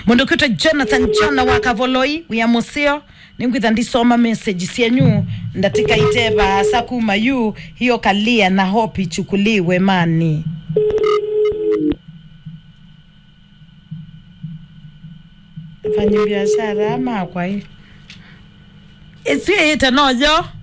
Mundu kwitwa Jonathan Jona wa Kavoloi wiamusio ningwitha ndisoma message cienyu ndatika iteba sakuma yu hiyo kalia na hope ichukuliwe mani. Fanyi biashara ama kwa hii isi ite nojo